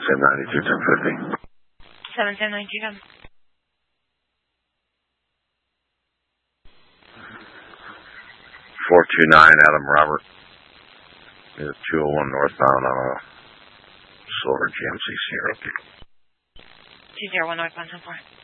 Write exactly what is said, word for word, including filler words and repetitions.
ten ninety-two, ten fifty. seven ten ninety-two, ten. four two nine, Adam Robert. Is two oh one northbound on a silver G M C Sierra. two zero one northbound, ten four.